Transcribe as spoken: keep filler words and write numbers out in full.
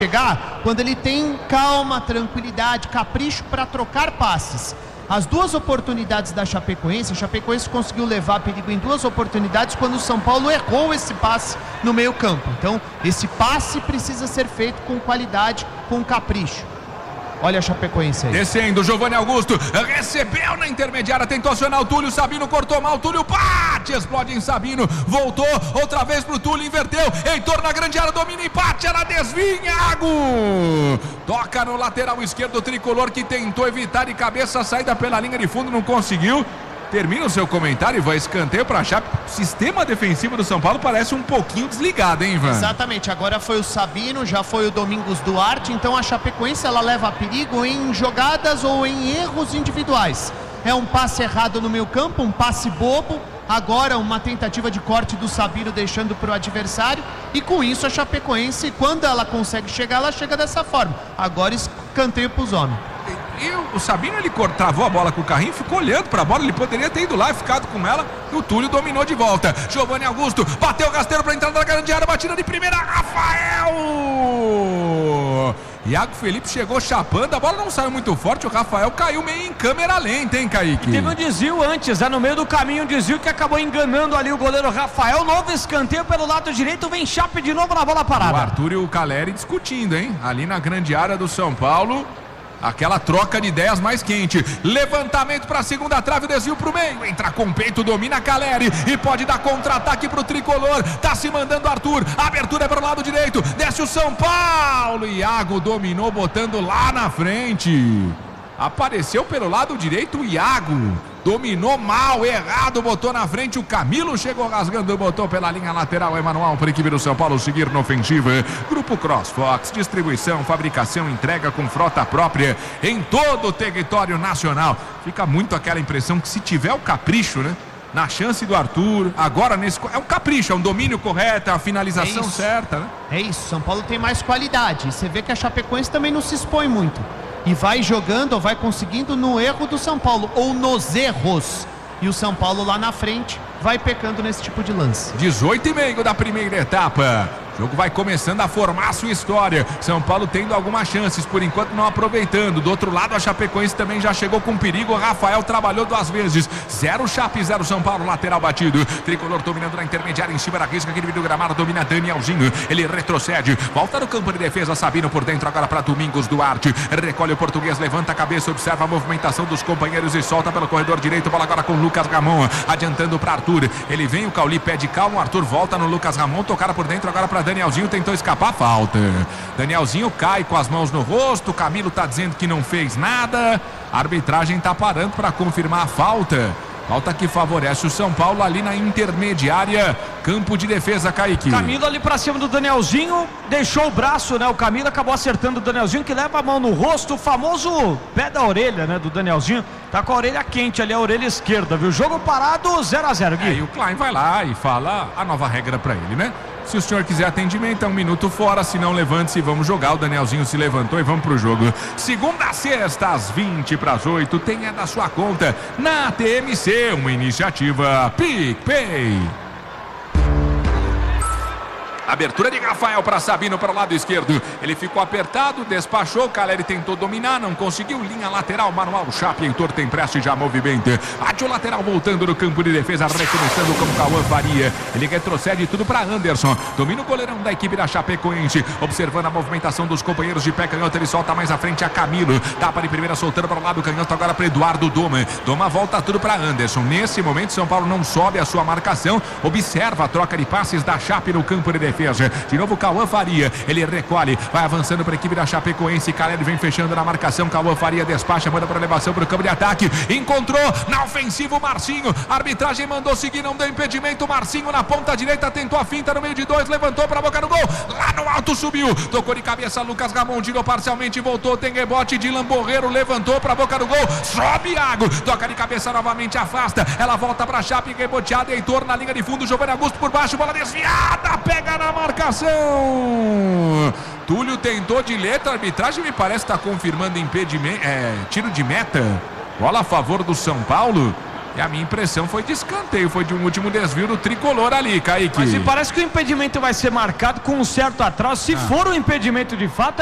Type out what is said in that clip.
chegar quando ele tem calma, tranquilidade, capricho para trocar passes. As duas oportunidades da Chapecoense, a Chapecoense conseguiu levar perigo em duas oportunidades quando o São Paulo errou esse passe no meio campo. Então, esse passe precisa ser feito com qualidade, com capricho. Olha a Chapecoense aí. Descendo, Giovanni Augusto recebeu na intermediária, tentou acionar o Túlio, Sabino cortou mal, Túlio bate, explode em Sabino, voltou outra vez pro Túlio, inverteu, Heitor na grande área, domina, empate, ela desvia, Iago toca no lateral esquerdo, tricolor que tentou evitar de cabeça a saída pela linha de fundo, não conseguiu. Termina o seu comentário e vai escanteio para a Chape. O sistema defensivo do São Paulo parece um pouquinho desligado, hein, Ivan? Exatamente, agora foi o Sabino, já foi o Domingos Duarte, então a Chapecoense ela leva perigo em jogadas ou em erros individuais. É um passe errado no meio campo, um passe bobo, agora uma tentativa de corte do Sabino deixando para o adversário, e com isso a Chapecoense, quando ela consegue chegar, ela chega dessa forma. Agora escanteio para os homens. E o Sabino, ele travou a bola com o carrinho, ficou olhando para a bola, ele poderia ter ido lá e ficado com ela, e o Túlio dominou de volta. Giovanni Augusto bateu o rasteiro para entrar na grande área, batida de primeira, Rafael! Iago Felipe chegou chapando, a bola não saiu muito forte, o Rafael caiu meio em câmera lenta, hein, Kaique? E teve um desvio antes, né? No meio do caminho, um desvio que acabou enganando ali o goleiro Rafael. Novo escanteio pelo lado direito, vem Chape de novo na bola parada. O Arthur e o Caleri discutindo, hein? Ali na grande área do São Paulo. Aquela troca de ideias mais quente. Levantamento para a segunda trave, desvio para o meio. Entra com peito, domina Caleri e pode dar contra-ataque para o tricolor. Tá se mandando Arthur. Abertura é para o lado direito. Desce o São Paulo. Iago dominou, botando lá na frente. Apareceu pelo lado direito o Iago. Dominou mal, errado, botou na frente o Camilo, chegou rasgando, botou pela linha lateral, Emanuel para a equipe do São Paulo seguir na ofensiva. Grupo CrossFox, distribuição, fabricação, entrega com frota própria em todo o território nacional. Fica muito aquela impressão que se tiver o capricho, né? Na chance do Arthur, agora nesse... É um capricho, é um domínio correto, é a finalização é certa, né? É isso, São Paulo tem mais qualidade. Você vê que a Chapecoense também não se expõe muito. E vai jogando ou vai conseguindo no erro do São Paulo, ou nos erros. E o São Paulo lá na frente vai pecando nesse tipo de lance. dezoito e meio da primeira etapa. O jogo vai começando a formar a sua história. São Paulo tendo algumas chances, por enquanto não aproveitando. Do outro lado, a Chapecoense também já chegou com perigo. O Rafael trabalhou duas vezes. Zero Chape, zero São Paulo, lateral batido. Tricolor dominando na intermediária, em cima da risca, aquele do gramado, domina Danielzinho. Ele retrocede, volta no campo de defesa. Sabino por dentro, agora para Domingos Duarte. Recolhe o português, levanta a cabeça, observa a movimentação dos companheiros e solta pelo corredor direito. Bola agora com Lucas Ramon, adiantando para Arthur. Ele vem, o Cauli pede calma. O Arthur volta no Lucas Ramon, tocara por dentro agora para Danielzinho, tentou escapar, falta. Danielzinho cai com as mãos no rosto, Camilo tá dizendo que não fez nada, a arbitragem tá parando para confirmar a falta. Falta que favorece o São Paulo ali na intermediária, campo de defesa, Kaique. Camilo ali pra cima do Danielzinho, deixou o braço, né? O Camilo acabou acertando o Danielzinho, que leva a mão no rosto, o famoso pé da orelha, né? Do Danielzinho, tá com a orelha quente ali, a orelha esquerda, viu? Jogo parado, zero a zero, Gui. É, e o Klein vai lá e fala a nova regra pra ele, né? Se o senhor quiser atendimento, é um minuto fora. Se não, levante-se e vamos jogar. O Danielzinho se levantou e vamos pro jogo. Segunda a sexta, às vinte para as oito. Tenha da sua conta na T M C, uma iniciativa PicPay. Abertura de Rafael para Sabino para o lado esquerdo. Ele ficou apertado, despachou. Caleri tentou dominar, não conseguiu. Linha lateral, manual. Chape, Heitor tem preste, já movimenta. Bate o lateral voltando no campo de defesa, recomeçando com Cauã Faria. Ele retrocede tudo para Anderson. Domina o goleirão da equipe da Chapecoense. Observando a movimentação dos companheiros de pé canhoto. Ele solta mais à frente a Camilo. Tapa de primeira, soltando para o lado canhoto agora para Eduardo Doma. Doma volta tudo para Anderson. Nesse momento, São Paulo não sobe a sua marcação. Observa a troca de passes da Chape no campo de defesa. De novo Cauã Faria, ele recolhe, vai avançando para a equipe da Chapecoense. Caleri vem fechando na marcação. Cauã Faria despacha, manda para elevação para o campo de ataque. Encontrou na ofensiva o Marcinho. A arbitragem mandou seguir, não deu impedimento. Marcinho na ponta direita, tentou a finta no meio de dois, levantou para a boca do gol. Lá no alto subiu, tocou de cabeça. Lucas Ramon tirou parcialmente, voltou. Tem rebote. Dylan Borreiro levantou para a boca do gol. Sobe Iago, toca de cabeça novamente, afasta. Ela volta para a Chape, reboteada. Heitor na linha de fundo. Giovanni Augusto por baixo, bola desviada, pega na marcação. Túlio tentou de letra, a arbitragem me parece estar tá confirmando impedimento, é, tiro de meta, bola a favor do São Paulo. E a minha impressão foi de escanteio, foi de um último desvio do tricolor ali, Kaique. Mas me parece que o impedimento vai ser marcado com um certo atraso. Se ah. for um impedimento de fato,